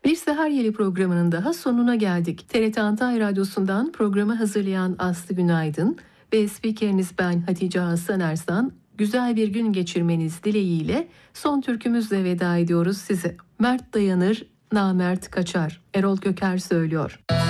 Bir Seher Yeli programının daha sonuna geldik. TRT Antalya Radyosu'ndan programı hazırlayan Aslı Günaydın ve spikeriniz ben Hatice Hasan Ersan. Güzel bir gün geçirmeniz dileğiyle son türkümüzle veda ediyoruz size. Mert dayanır, namert kaçar. Erol Köker söylüyor.